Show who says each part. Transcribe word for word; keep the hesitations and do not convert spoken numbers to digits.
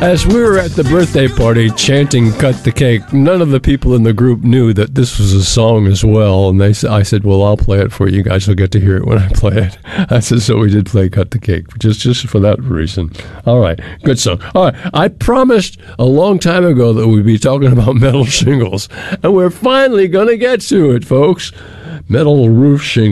Speaker 1: As we were at the birthday party chanting Cut the Cake, none of the people in the group knew that this was a song as well. And they, I said, well, I'll play it for you. You guys will get to hear it when I play it. I said, so we did play Cut the Cake, just, just for that reason. All right, good song. All right, I promised a long time ago that we'd be talking about metal shingles, and we're finally going to get to it, folks. Metal roof shingles.